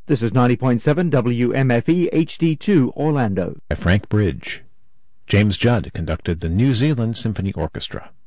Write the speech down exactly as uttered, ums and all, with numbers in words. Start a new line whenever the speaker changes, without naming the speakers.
This is ninety point seven W M F E H D two Orlando.
By Frank Bridge. James Judd conducted the New Zealand Symphony Orchestra.